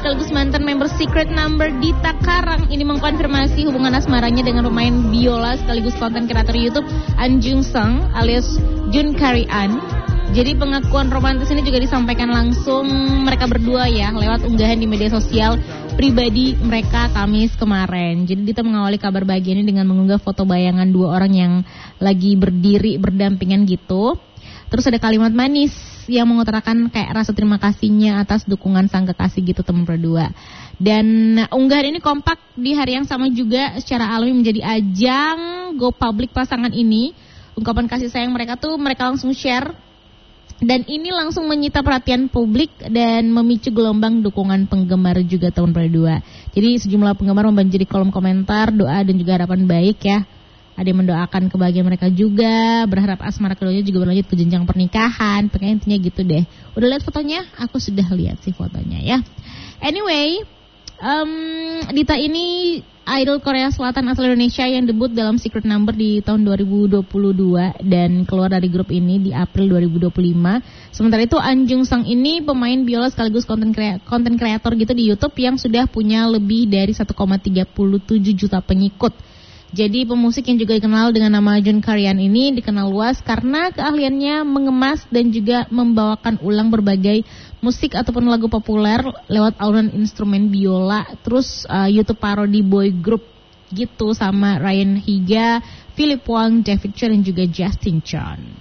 sekaligus mantan member Secret Number Dita Karang ini mengkonfirmasi hubungan asmaranya dengan pemain biola sekaligus konten kreator YouTube An Jung Sung alias Jun Kari An. Jadi pengakuan romantis ini juga disampaikan langsung mereka berdua ya lewat unggahan di media sosial pribadi mereka Kamis kemarin. Jadi Dita mengawali kabar bahagia ini dengan mengunggah foto bayangan dua orang yang lagi berdiri berdampingan gitu. Terus ada kalimat manis yang mengutarakan kayak rasa terima kasihnya atas dukungan sang kekasih gitu teman berdua. Dan unggahan ini kompak di hari yang sama juga secara alami menjadi ajang go public pasangan ini. Ungkapan kasih sayang mereka tuh mereka langsung share. Dan ini langsung menyita perhatian publik dan memicu gelombang dukungan penggemar juga tahun berdua. Jadi sejumlah penggemar membanjiri kolom komentar, doa dan juga harapan baik ya. Ada yang mendoakan kebahagiaan mereka juga, berharap asmara keduanya juga berlanjut ke jenjang pernikahan. Pokoknya intinya gitu deh. Udah lihat fotonya? Aku sudah lihat sih fotonya ya. Anyway, Dita ini idol Korea Selatan asal Indonesia yang debut dalam Secret Number di tahun 2022 dan keluar dari grup ini di April 2025. Sementara itu An Jung Sung ini pemain biola sekaligus konten kreator gitu di YouTube yang sudah punya lebih dari 1,37 juta pengikut. Jadi pemusik yang juga dikenal dengan nama Jun Karian ini dikenal luas karena keahliannya mengemas dan juga membawakan ulang berbagai musik ataupun lagu populer lewat alunan instrumen biola. Terus YouTube parody boy group gitu sama Ryan Higa, Philip Wang, David Cho dan juga Justin Chon.